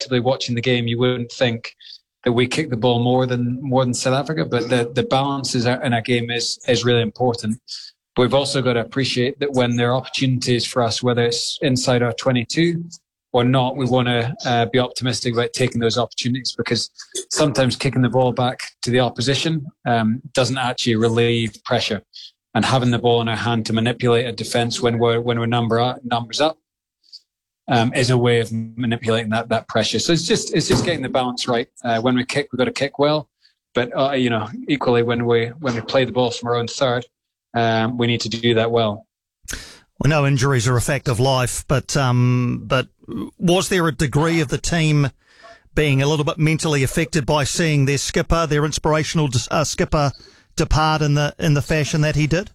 objectively watching the game, you wouldn't think that we kick the ball more than South Africa, but the balance in our game is really important. But we've also got to appreciate that when there are opportunities for us, whether it's inside our 22 or not, we want to be optimistic about taking those opportunities, because sometimes kicking the ball back to the opposition doesn't actually relieve pressure. And having the ball in our hand to manipulate a defence when we're numbers up is a way of manipulating that pressure. So it's just getting the balance right. When we kick, we've got to kick well, but equally when we play the ball from our own third, we need to do that well. We know injuries are a fact of life, but was there a degree of the team being a little bit mentally affected by seeing their skipper, their inspirational skipper, depart in the fashion that he did?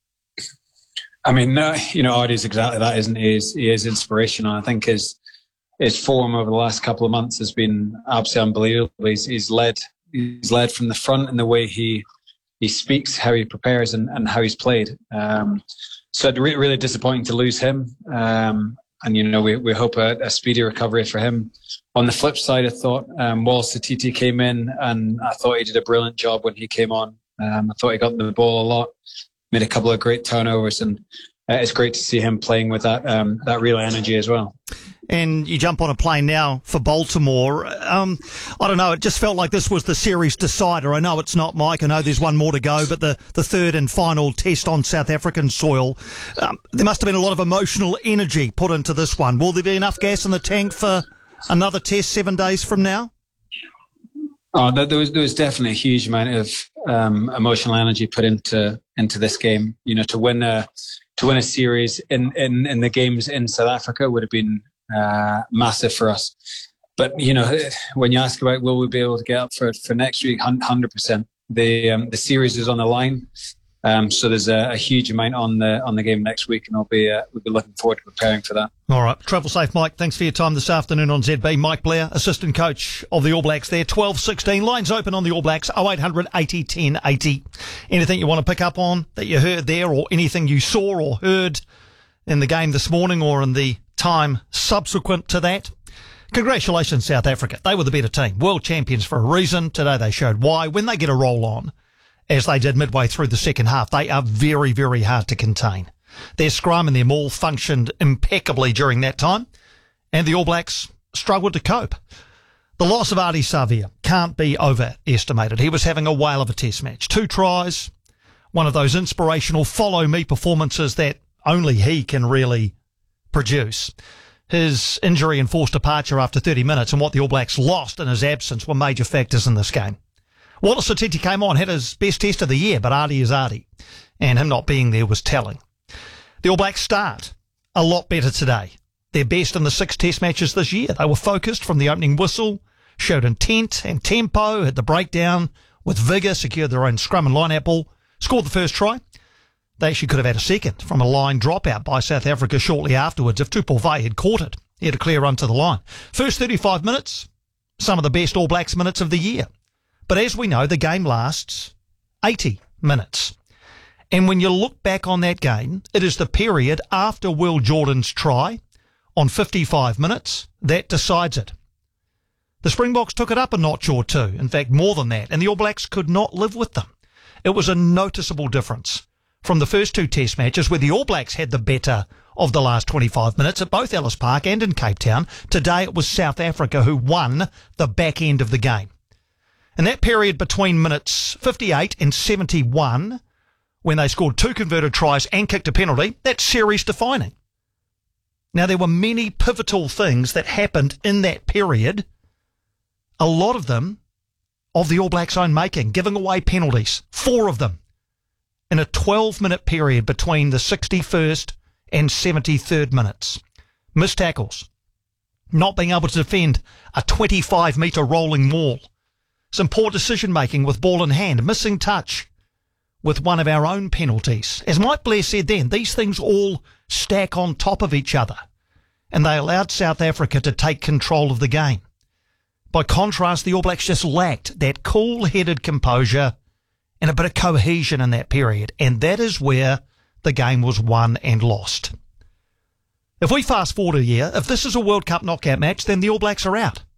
I mean, Ardie's exactly that, isn't he? He is inspirational. I think his form over the last couple of months has been absolutely unbelievable. He's led from the front in the way he speaks, how he prepares, and how he's played. So it's really disappointing to lose him. And we hope a speedy recovery for him. On the flip side, I thought Wallace Satiti came in, and I thought he did a brilliant job when he came on. I thought he got the ball a lot, made a couple of great turnovers, and it's great to see him playing with that real energy as well. And you jump on a plane now for Baltimore. I don't know, it just felt like this was the series decider. I know it's not, Mike. I know there's one more to go, but the third and final test on South African soil, there must have been a lot of emotional energy put into this one. Will there be enough gas in the tank for another test 7 days from now? Oh, there was definitely a huge amount of emotional energy put into this game. To win a series in the games in South Africa would have been massive for us. But when you ask about will we be able to get up for next week, 100%. The series is on the line. So there's a huge amount on the game next week, and we'll be looking forward to preparing for that. All right. Travel safe, Mike. Thanks for your time this afternoon on ZB. Mike Blair, assistant coach of the All Blacks there. 12:16. Lines open on the All Blacks. 0800 80 10 80. Anything you want to pick up on that you heard there, or anything you saw or heard in the game this morning or in the time subsequent to that? Congratulations, South Africa. They were the better team. World champions for a reason. Today they showed why. When they get a roll on, as they did midway through the second half, they are very, very hard to contain. Their scrum and their maul functioned impeccably during that time, and the All Blacks struggled to cope. The loss of Ardie Savea can't be overestimated. He was having a whale of a test match. 2 tries, one of those inspirational follow-me performances that only he can really produce. His injury and forced departure after 30 minutes and what the All Blacks lost in his absence were major factors in this game. Wallace Satiti came on, had his best test of the year, but Ardie is Ardie, and him not being there was telling. The All Blacks start a lot better today. Their best in the 6 test matches this year. They were focused from the opening whistle, showed intent and tempo, had the breakdown with vigour, secured their own scrum and line apple, scored the first try. They actually could have had a second from a line dropout by South Africa shortly afterwards if Tupou had caught it. He had a clear run to the line. First 35 minutes, some of the best All Blacks minutes of the year. But as we know, the game lasts 80 minutes. And when you look back on that game, it is the period after Will Jordan's try on 55 minutes that decides it. The Springboks took it up a notch or two, in fact more than that, and the All Blacks could not live with them. It was a noticeable difference from the first 2 test matches where the All Blacks had the better of the last 25 minutes at both Ellis Park and in Cape Town. Today it was South Africa who won the back end of the game. In that period between minutes 58 and 71, when they scored 2 converted tries and kicked a penalty, that's series defining. Now, there were many pivotal things that happened in that period, a lot of them of the All Blacks' own making, giving away penalties, 4 of them, in a 12-minute period between the 61st and 73rd minutes. Missed tackles, not being able to defend a 25-metre rolling wall, some poor decision-making with ball in hand, missing touch with one of our own penalties. As Mike Blair said then, these things all stack on top of each other, and they allowed South Africa to take control of the game. By contrast, the All Blacks just lacked that cool-headed composure and a bit of cohesion in that period, and that is where the game was won and lost. If we fast forward a year, if this is a World Cup knockout match, then the All Blacks are out.